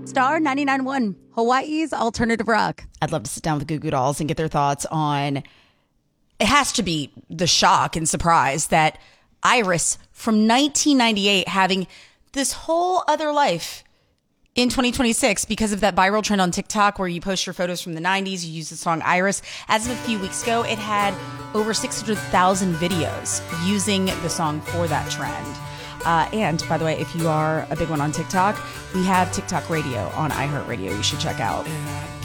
Star 99.1, Hawaii's alternative rock. I'd love to sit down with Goo Goo Dolls and get their thoughts on, it has to be the shock and surprise that Iris from 1998 having this whole other life in 2026 because of that viral trend on TikTok where you post your photos from the 90s, you use the song Iris. As of a few weeks ago, it had over 600,000 videos using the song for that trend. And by the way, if you are a big one on TikTok, we have TikTok Radio on iHeartRadio you should check out.